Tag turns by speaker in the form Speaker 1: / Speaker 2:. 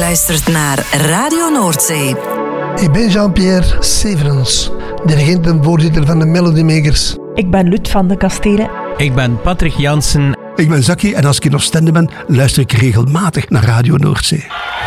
Speaker 1: luistert naar Radio Noordzee.
Speaker 2: Ik ben Jean-Pierre Severens, dirigent en voorzitter van de Melody Makers.
Speaker 3: Ik ben Lut van de Kastelen.
Speaker 4: Ik ben Patrick Jansen.
Speaker 5: Ik ben Zaki en als ik in Oostende ben, luister ik regelmatig naar Radio Noordzee.